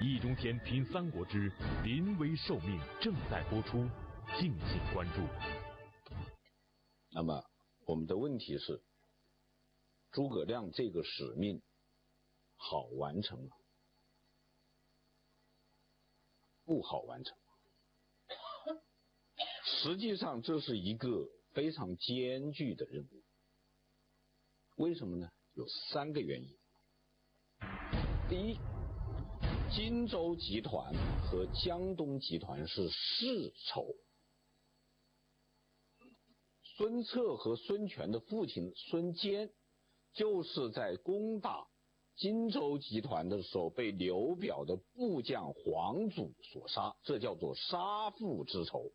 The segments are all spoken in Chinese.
易中天品三国之临危受命正在播出，敬请关注。 那么我们的问题是，诸葛亮这个使命好完成吗？不好完成。实际上这是一个非常艰巨的任务。为什么呢？有3个原因。第一，荆州集团和江东集团是世仇。孙策和孙权的父亲孙坚就是在攻打荆州集团的时候被刘表的部将黄祖所杀，这叫做杀父之仇。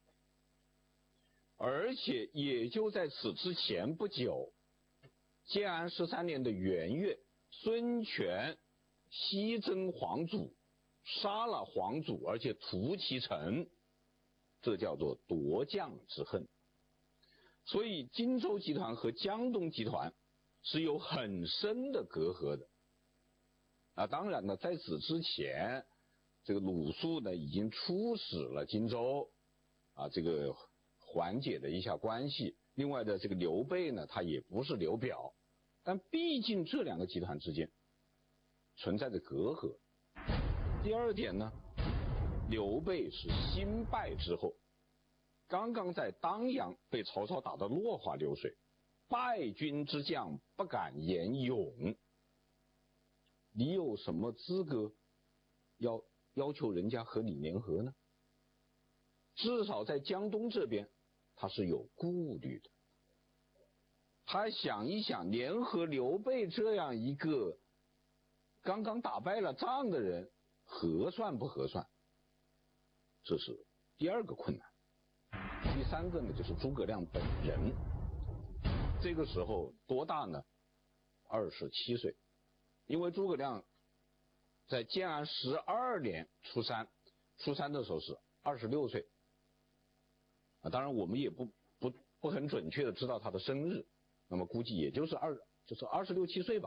而且也就在此之前不久，建安13年的元月，孙权西征黄祖，杀了黄祖，而且屠其城，这叫做夺将之恨。所以荆州集团和江东集团是有很深的隔阂的。当然呢，在此之前，这个鲁肃呢已经出使了荆州，这个缓解了一下关系。另外的这个刘备呢，他也不是刘表，但毕竟这2个集团之间存在着隔阂。第二点呢，刘备是新败之后，刚刚在当阳被曹操打得落花流水，败军之将不敢言勇，你有什么资格要求人家和你联合呢？至少在江东这边他是有顾虑的。他想一想，联合刘备这样一个刚刚打败了仗的人，合算不合算？这是第2个困难。第3个呢，就是诸葛亮本人。这个时候多大呢？27岁。因为诸葛亮在建安12年初三的时候是26岁。当然我们也不很准确的知道他的生日，那么估计也就是26、27岁吧。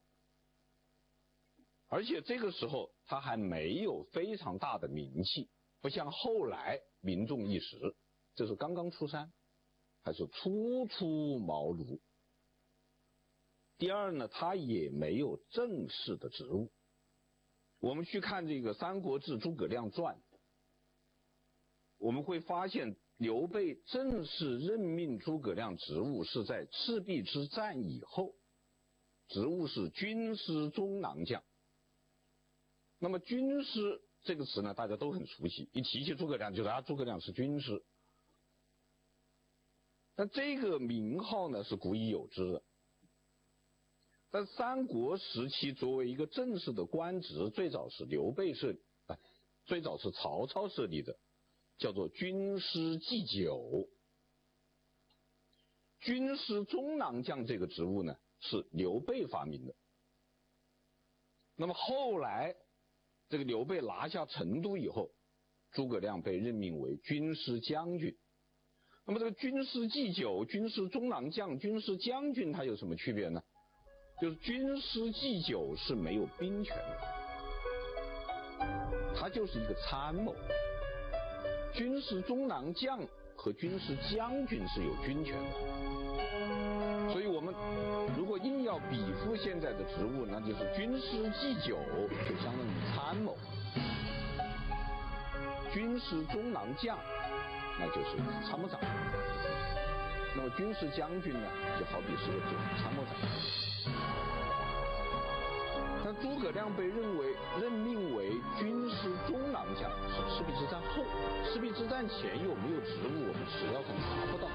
而且这个时候他还没有非常大的名气，不像后来名重一时，这是刚刚出山，还是初出茅庐。第二呢，他也没有正式的职务。我们去看这个《三国志·诸葛亮传》，我们会发现刘备正式任命诸葛亮职务是在赤壁之战以后，职务是军师中郎将。那么军师这个词呢，大家都很熟悉，一提起诸葛亮就说诸葛亮是军师。但这个名号呢是古已有之的。在三国时期，作为一个正式的官职，最早是最早是曹操设立的，叫做军师祭酒。军师中郎将这个职务呢，是刘备发明的。那么后来这个刘备拿下成都以后，诸葛亮被任命为军师将军。那么这个军师祭酒、军师中郎将、军师将军，它有什么区别呢？就是军师祭酒是没有兵权的，他就是一个参谋。军师中郎将和军师将军是有军权的。所以我们如果硬要比附现在的职务，那就是军师祭酒就相当于参谋，军师中郎将那就是参谋长，那么军事将军呢，就好比是个参谋长。那诸葛亮被任命为军师中郎将是赤壁之战后，赤壁之战前有没有职务，我们史料上查不到，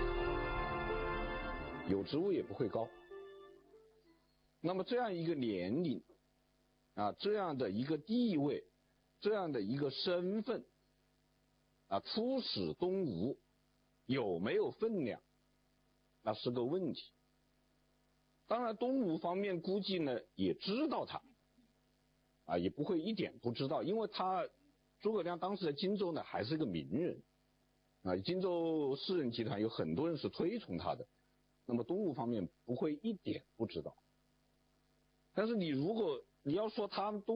有职务也不会高。那么这样一个年龄这样的一个地位，这样的一个身份出使东吴有没有分量，那是个问题。当然东吴方面估计呢也知道他也不会一点不知道，因为诸葛亮当时在荆州呢还是个名人荆州士人集团有很多人是推崇他的，那么东吴方面不会一点不知道。但是你要说他们东